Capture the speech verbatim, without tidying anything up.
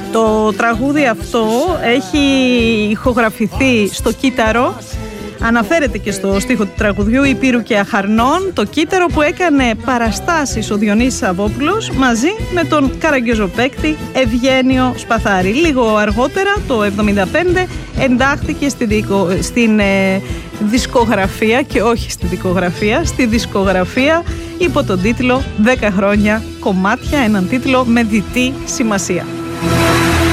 Το τραγούδι αυτό έχει ηχογραφηθεί στο κύτταρο. Αναφέρεται και στο στίχο του τραγουδιού Υπήρου και Αχαρνών, το κύτταρο που έκανε παραστάσεις ο Διονύσης Σαββόπουλος μαζί με τον καραγκιόζο-παίκτη Ευγένιο Σπαθάρη. Λίγο αργότερα, το εβδομήντα πέντε, εντάχθηκε στη δικο, στην ε, δισκογραφία και όχι στη δικογραφία, στη δισκογραφία υπό τον τίτλο δέκα χρόνια κομμάτια, έναν τίτλο με διτή σημασία.